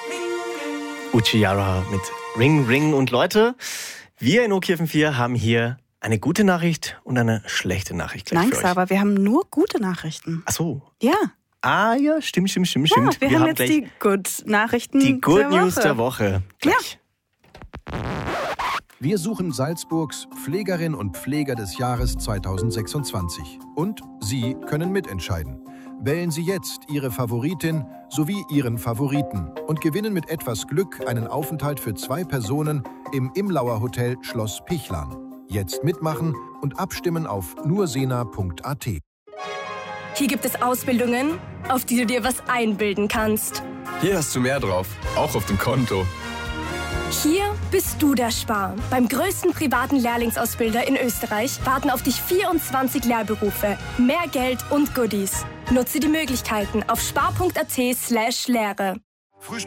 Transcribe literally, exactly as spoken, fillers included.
Uchiara mit Ring Ring. Und Leute, wir in O K F M vier haben hier eine gute Nachricht und eine schlechte Nachricht gleich Nein, für euch. aber wir haben nur gute Nachrichten. Ach so. Ja. Ah ja, stimmt, stimmt, stimmt, Ja, stimmt. wir, wir haben haben jetzt die Good-Nachrichten die Good der News Woche. der Woche. Gleich. Wir suchen Salzburgs Pflegerin und Pfleger des Jahres zweitausendsechsundzwanzig. Und Sie können mitentscheiden. Wählen Sie jetzt Ihre Favoritin sowie Ihren Favoriten und gewinnen mit etwas Glück einen Aufenthalt für zwei Personen im Imlauer Hotel Schloss Pichlan. Jetzt mitmachen und abstimmen auf nursena punkt a t. Hier gibt es Ausbildungen, auf die du dir was einbilden kannst. Hier hast du mehr drauf, auch auf dem Konto. Hier bist du der Spar. Beim größten privaten Lehrlingsausbilder in Österreich warten auf dich vierundzwanzig Lehrberufe, mehr Geld und Goodies. Nutze die Möglichkeiten auf spar punkt a t slash Lehre.